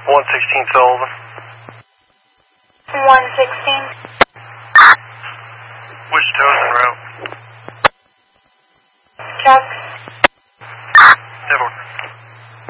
116 Sullivan. 116. Wichita's en route. Chuck. Network.